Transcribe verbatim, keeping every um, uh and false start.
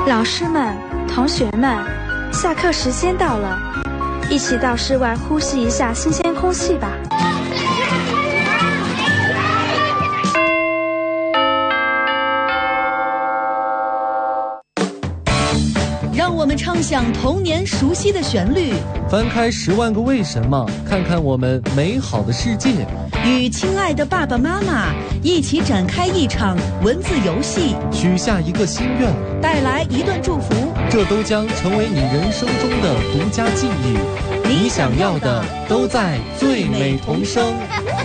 老师们、同学们，下课时间到了，一起到室外呼吸一下新鲜空气吧。 让我们唱响童年熟悉的旋律， 翻开十万个为什么，看看我们美好的世界， 与亲爱的爸爸妈妈一起展开一场文字游戏， 许下一个心愿， 带来一段祝福， 这都将成为你人生中的独家记忆。你想要的都在最美童声。